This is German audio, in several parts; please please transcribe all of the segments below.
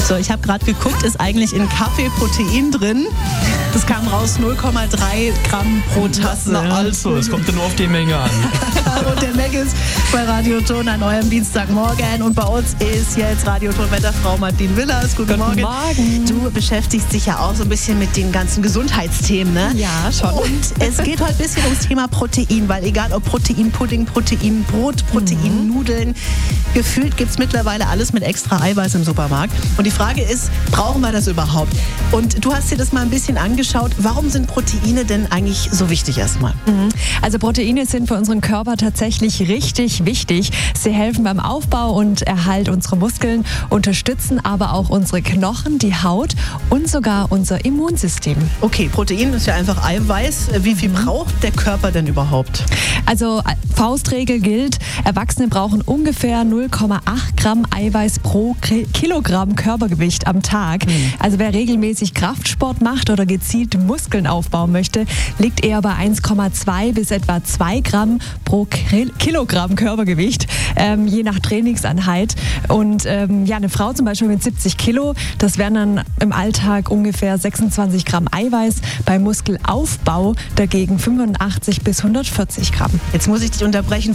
So, ich habe gerade geguckt, ist eigentlich in Kaffee Protein drin? Das kam raus 0,3 Gramm pro Tasse. Na also, es kommt ja nur auf die Menge an. Und der Meggis bei Radioton an eurem Dienstagmorgen. Und bei uns ist jetzt Radioton-Wetterfrau Martin Willers. Guten Morgen. Du beschäftigst dich ja auch so ein bisschen mit den ganzen Gesundheitsthemen, ne? Ja, schon. Und es geht heute ein bisschen ums Thema Protein, weil egal ob Proteinpudding, Proteinbrot, Proteinnudeln, gefühlt gibt es mittlerweile alles mit extra Eiweiß im Supermarkt. Und die Frage ist, brauchen wir das überhaupt? Und du hast dir das mal ein bisschen angeschaut. Warum sind Proteine denn eigentlich so wichtig erstmal? Also Proteine sind für unseren Körper tatsächlich richtig wichtig. Sie helfen beim Aufbau und Erhalt unserer Muskeln, unterstützen aber auch unsere Knochen, die Haut und sogar unser Immunsystem. Okay, Protein ist ja einfach Eiweiß. Wie viel braucht der Körper denn überhaupt? Also Faustregel gilt, Erwachsene brauchen ungefähr 0,8 Gramm Eiweiß pro Kilogramm Körpergewicht am Tag. Also wer regelmäßig Kraftsport macht oder gezielt Muskeln aufbauen möchte, liegt eher bei 1,2 bis etwa 2 Gramm pro Kilogramm Körpergewicht, je nach Trainingseinheit. Und eine Frau zum Beispiel mit 70 Kilo, das wären dann im Alltag ungefähr 26 Gramm Eiweiß. Beim Muskelaufbau dagegen 85 bis 140 Gramm. Jetzt muss ich dich unterbrechen,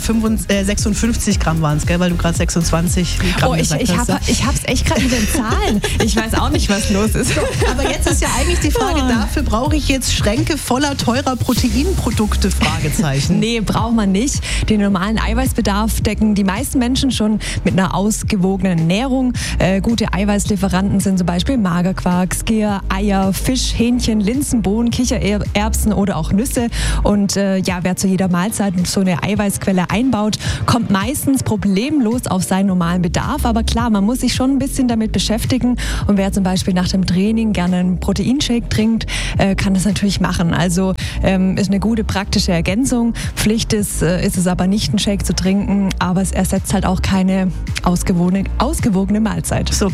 56 Gramm waren es, gell? Weil du gerade 26 Gramm gesagt hast. Ich hab's echt gerade mit den Zahlen. Ich weiß auch nicht, was los ist. Aber jetzt ist ja eigentlich die Frage, dafür brauche ich jetzt Schränke voller teurer Proteinprodukte? Fragezeichen. Nee, braucht man nicht. Den normalen Eiweißbedarf decken die meisten Menschen schon mit einer ausgewogenen Ernährung. Gute Eiweißlieferanten sind zum Beispiel Magerquark, Skier, Eier, Fisch, Hähnchen, Linsen, Bohnen, Kichererbsen oder auch Nüsse. Und wer zu jeder Mahlzeit so eine Eiweißquelle einbaut, kommt meistens problemlos auf seinen normalen Bedarf. Aber klar, man muss sich schon ein bisschen damit beschäftigen. Und wer zum Beispiel nach dem Training gerne einen Proteinshake trinkt, kann das natürlich machen. Also ist eine gute praktische Ergänzung. Pflicht ist es aber nicht, einen Shake zu trinken, aber es ersetzt halt auch keine ausgewogene Mahlzeit. So